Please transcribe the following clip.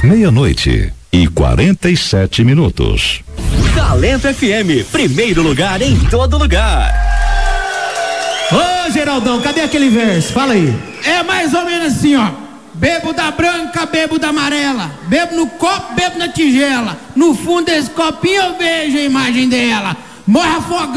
meia-noite e 47 minutos. Talento FM, primeiro lugar em todo lugar. Ô Geraldão, cadê aquele verso? Fala aí. É mais ou menos assim, ó. Bebo da branca, bebo da amarela. Bebo no copo, bebo na tigela. No fundo desse copinho eu vejo a imagem dela. Morre afogado.